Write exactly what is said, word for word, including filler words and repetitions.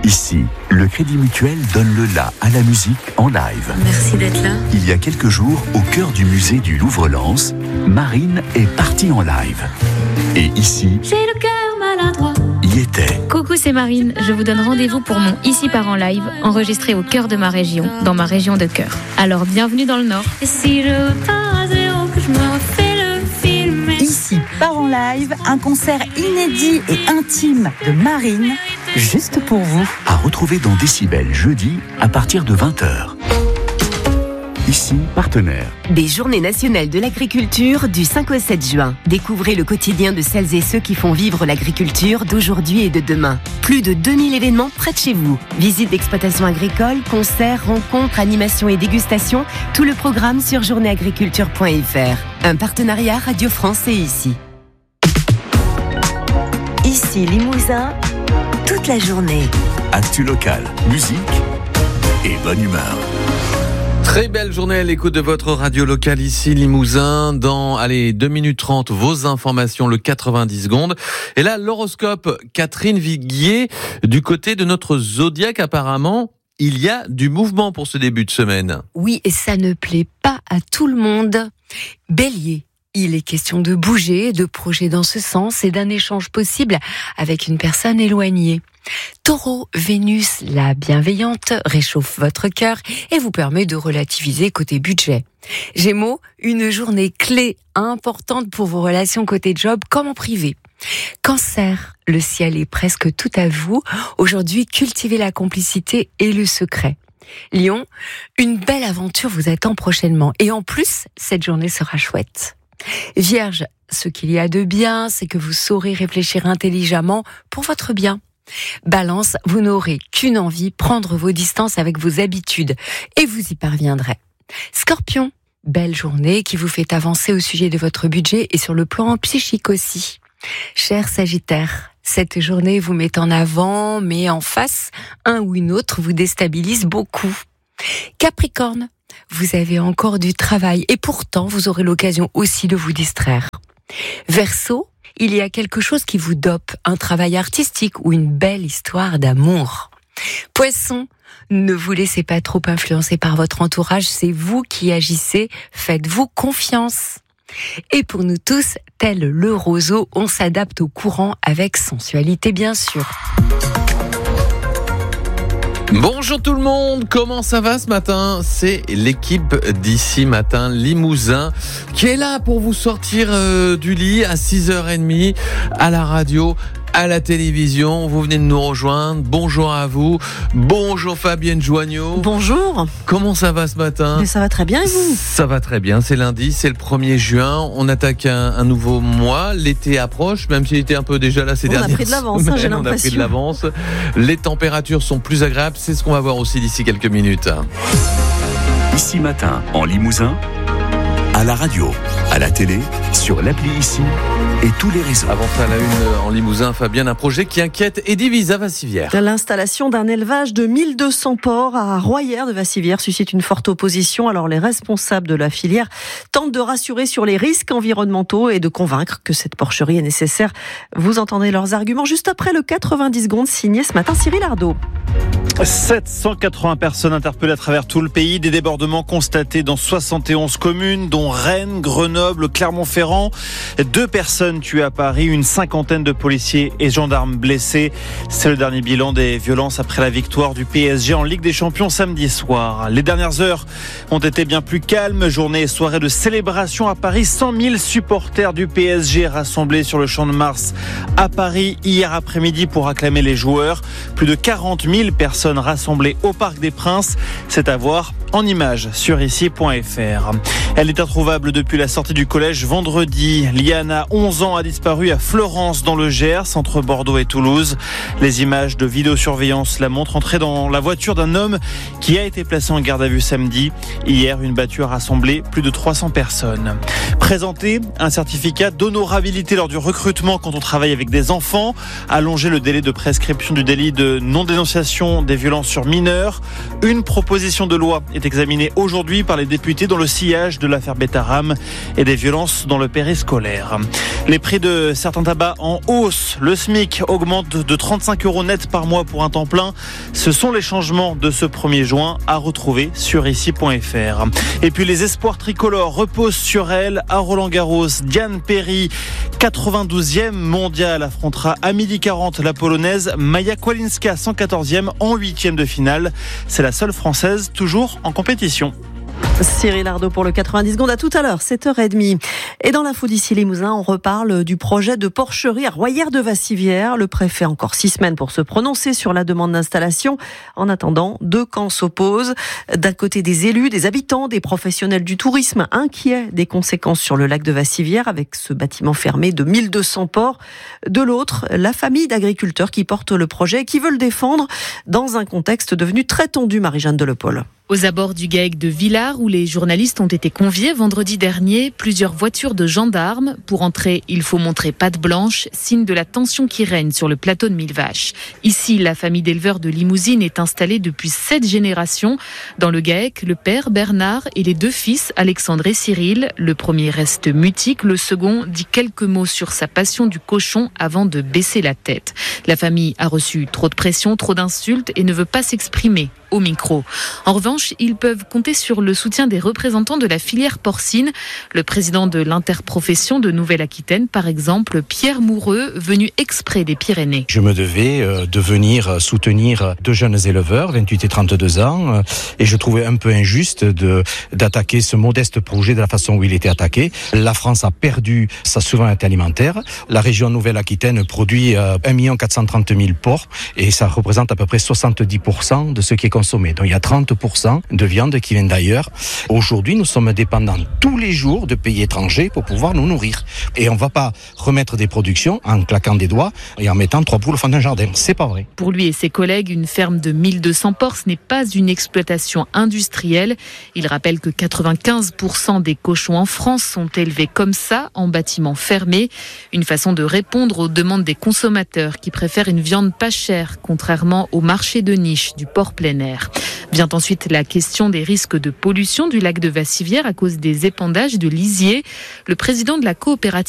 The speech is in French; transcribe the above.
Ici, le Crédit Mutuel donne le la à la musique en live. Merci d'être là. Il y a quelques jours, au cœur du musée du Louvre-Lens, Marine est partie en live. Et ici, j'ai le cœur maladroit. Y était. Coucou, c'est Marine. Je vous donne rendez-vous pour mon Ici part en live, enregistré au cœur de ma région, dans ma région de cœur. Alors, bienvenue dans le Nord. Et si je pars à zéro, que je me refais le film. Ici part en live, un concert inédit et intime de Marine, juste pour vous. À retrouver dans Décibel jeudi à partir de vingt heures. Ici, partenaire. Des Journées nationales de l'agriculture du cinq au sept juin. Découvrez le quotidien de celles et ceux qui font vivre l'agriculture d'aujourd'hui et de demain. Plus de deux mille événements près de chez vous. Visites d'exploitation agricole, concerts, rencontres, animations et dégustations. Tout le programme sur journée agriculture point f r. Un partenariat Radio France et Ici. Ici Limousin, toute la journée. Actu local, musique et bonne humeur. Très belle journée à l'écoute de votre radio locale ici Limousin. Dans, allez, deux minutes trente, vos informations, le quatre-vingt-dix secondes. Et là, l'horoscope, Catherine Viguier, du côté de notre zodiaque apparemment, il y a du mouvement pour ce début de semaine. Oui, et ça ne plaît pas à tout le monde. Bélier. Il est question de bouger, de projets dans ce sens et d'un échange possible avec une personne éloignée. Taureau, Vénus, la bienveillante, réchauffe votre cœur et vous permet de relativiser côté budget. Gémeaux, une journée clé importante pour vos relations côté job comme en privé. Cancer, le ciel est presque tout à vous. Aujourd'hui, cultivez la complicité et le secret. Lion, une belle aventure vous attend prochainement et en plus, cette journée sera chouette. Vierge, ce qu'il y a de bien, c'est que vous saurez réfléchir intelligemment pour votre bien. Balance, vous n'aurez qu'une envie, prendre vos distances avec vos habitudes, et vous y parviendrez. Scorpion, belle journée qui vous fait avancer au sujet de votre budget et sur le plan psychique aussi. Cher Sagittaire, cette journée vous met en avant, mais en face, un ou une autre vous déstabilise beaucoup. Capricorne, vous avez encore du travail et pourtant vous aurez l'occasion aussi de vous distraire. Verseau, il y a quelque chose qui vous dope, un travail artistique ou une belle histoire d'amour. Poisson, ne vous laissez pas trop influencer par votre entourage, c'est vous qui agissez, faites-vous confiance. Et pour nous tous, tel le roseau, on s'adapte au courant avec sensualité bien sûr. Bonjour tout le monde, comment ça va ce matin ? C'est l'équipe d'Ici Matin Limousin qui est là pour vous sortir euh, du lit à six heures trente à la radio, à la télévision. Vous venez de nous rejoindre. Bonjour à vous. Bonjour Fabienne Joignot. Bonjour. Comment ça va ce matin ? Mais ça va très bien et vous ? Ça va très bien. C'est lundi, c'est le premier juin. On attaque un, un nouveau mois. L'été approche, même s'il était un peu déjà là ces on dernières a pris de l'avance, hein, j'ai on l'impression. a pris de l'avance. Les températures sont plus agréables. C'est ce qu'on va voir aussi d'ici quelques minutes. Ici Matin en Limousin, à la radio, à la télé, sur l'appli Ici et tous les réseaux. Avant ça, à la une en Limousin, Fabien, un projet qui inquiète et divise à Vassivière. L'installation d'un élevage de mille deux cents porcs à Royères de Vassivière suscite une forte opposition. Alors les responsables de la filière tentent de rassurer sur les risques environnementaux et de convaincre que cette porcherie est nécessaire. Vous entendez leurs arguments juste après le quatre-vingt-dix secondes signé ce matin Cyril Ardo. sept cent quatre-vingts personnes interpellées à travers tout le pays, des débordements constatés dans soixante et onze communes, dont Rennes, Grenoble, Clermont-Ferrand. Deux personnes tuées à Paris, une cinquantaine de policiers et gendarmes blessés. C'est le dernier bilan des violences après la victoire du P S G en Ligue des Champions samedi soir. Les dernières heures ont été bien plus calmes. Journée et soirée de célébration à Paris. cent mille supporters du P S G rassemblés sur le Champ de Mars à Paris hier après-midi pour acclamer les joueurs. Plus de quarante mille personnes rassemblées au Parc des Princes. C'est à voir en images sur ici point f r. Elle est introuvable depuis la sortie du collège vendredi. Liana, onze ans, a disparu à Florence dans le Gers, entre Bordeaux et Toulouse. Les images de vidéosurveillance la montrent entrer dans la voiture d'un homme qui a été placé en garde à vue samedi. Hier, une battue a rassemblé plus de trois cents personnes. Présenter un certificat d'honorabilité lors du recrutement quand on travaille avec des enfants. Allonger le délai de prescription du délit de non-dénonciation des des violences sur mineurs. Une proposition de loi est examinée aujourd'hui par les députés dans le sillage de l'affaire Betaram et des violences dans le périscolaire. Les prix de certains tabacs en hausse. Le SMIC augmente de trente-cinq euros net par mois pour un temps plein. Ce sont les changements de ce premier juin à retrouver sur ici point f r. Et puis les espoirs tricolores reposent sur elle à Roland-Garros. Diane Perry, quatre-vingt-douzième mondiale, affrontera à midi quarante la polonaise Maja Kłalinska, cent quatorzième en huitième de finale. C'est la seule française toujours en compétition. Cyril Ardo pour le quatre-vingt-dix secondes. À tout à l'heure, sept heures trente. Et dans l'info d'ici Limousin, on reparle du projet de porcherie à Royères-de-Vassivière. Le préfet a encore six semaines pour se prononcer sur la demande d'installation. En attendant, deux camps s'opposent. D'un côté, des élus, des habitants, des professionnels du tourisme inquiets des conséquences sur le lac de Vassivière avec ce bâtiment fermé de mille deux cents porcs. De l'autre, la famille d'agriculteurs qui portent le projet et qui veulent défendre dans un contexte devenu très tendu, Marie-Jeanne Delepol. Aux abords du GAEC de Villars, où les journalistes ont été conviés vendredi dernier, plusieurs voitures de gendarmes. Pour entrer, il faut montrer patte blanche, signe de la tension qui règne sur le plateau de Millevaches. Ici, la famille d'éleveurs de Limousine est installée depuis sept générations. Dans le GAEC, le père Bernard et les deux fils, Alexandre et Cyril. Le premier reste mutique, le second dit quelques mots sur sa passion du cochon avant de baisser la tête. La famille a reçu trop de pression, trop d'insultes et ne veut pas s'exprimer au micro. En revanche, ils peuvent compter sur le soutien des représentants de la filière porcine. Le président de l'interprofession de Nouvelle-Aquitaine, par exemple, Pierre Moureux, venu exprès des Pyrénées. Je me devais euh, de venir soutenir deux jeunes éleveurs, vingt-huit et trente-deux ans, euh, et je trouvais un peu injuste de, d'attaquer ce modeste projet de la façon où il était attaqué. La France a perdu sa souveraineté alimentaire. La région Nouvelle-Aquitaine produit euh, un million quatre cent trente mille porcs, et ça représente à peu près soixante-dix pour cent de ce qui est consommé. Donc il y a trente pour cent de viande qui vient d'ailleurs. Aujourd'hui, nous sommes dépendants tous les jours de pays étrangers pour pouvoir nous nourrir. Et on ne va pas remettre des productions en claquant des doigts et en mettant trois poules au fond d'un jardin. C'est pas vrai. Pour lui et ses collègues, une ferme de mille deux cents porcs, ce n'est pas une exploitation industrielle. Il rappelle que quatre-vingt-quinze pour cent des cochons en France sont élevés comme ça, en bâtiment fermé. Une façon de répondre aux demandes des consommateurs qui préfèrent une viande pas chère, contrairement au marché de niche du porc plein air. Vient ensuite la question des risques de pollution du lac de Vassivière à cause des épandages de lisier. Le président de la coopérative